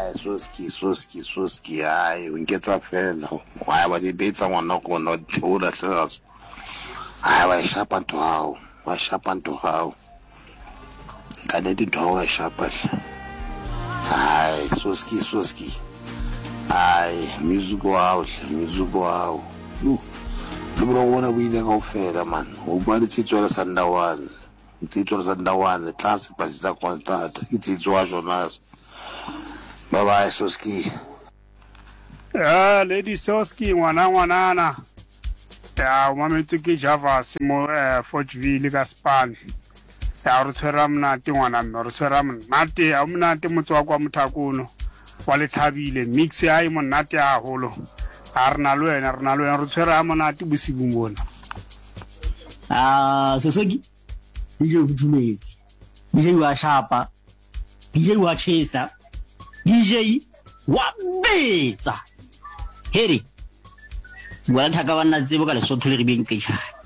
Soski, ai, o nketsa fela. Wa ba di betsa ngwana go no theola tlase. Ai wa shapa ntho hao. Ka ne ntho wa shapa. Ai, Soski. Ai, music wow. Lo bona bo ile kaofela man. O bua ditshitswela sandawana. Ditshitswela sandawana tlase pasisa constant. Itshitswa Jonas. Bye Soski. Lady Soski ngwanana. Ya mametse ke Java mo Forgeville ka Span. Ya re tshwera mnate ngwana mme re tshwera mnate a mnate motswa kwa Mothakuno wa Lethabile mix ya I monate a holo. A rena lo ena re tshwera monate bosibung bona. Soski DJ Futhumetse DJ wa shapa DJ wa chesa DJ wa betsa heri wala thaka bana tsebo ka Lesotho le re beng ke tjha